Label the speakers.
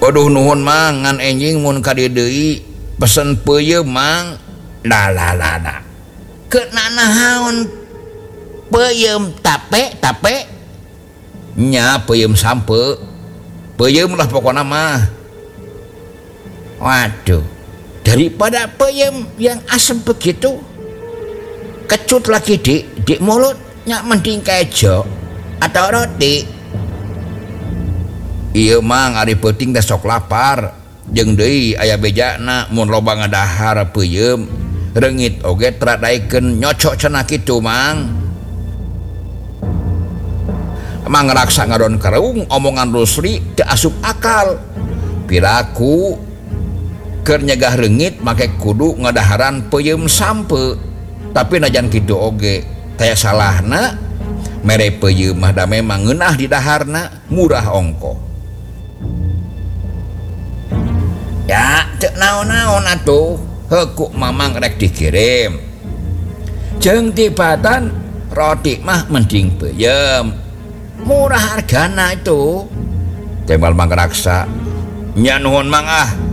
Speaker 1: Waduh nuhun mang ngan enjing mun ka dieu deui pesen peuyeum mang. La. Keuna naon peuyeum tape nya peuyeum sampe peuyeum lah pokona mah. Waduh, daripada peuyeum yang asem begitu kecut lagi di mulut nya mending kejo atau roti. Ieu mang ari peuting teh sok lapar jeung deui aya bejana mun loba ngadahar peuyeum reungit oge tradaikeun nyocok cenah kitu mang. Mang raksa ngadon kareung omongan Rusli teu asup akal. Piraku keur nyegah reungit make kudu ngadaharan peuyeum sampe. Tapi najan kitu oge taya salahna mere peuyeum mah da memang ngeunah di daharna murah ongko. Ya teu naon-naon atuh heuk mamang rek dikirim. Jeung tibatan roti mah mending peuyeum. Murah hargana itu. Tembal mang raksa. Nya nuhun mang ah.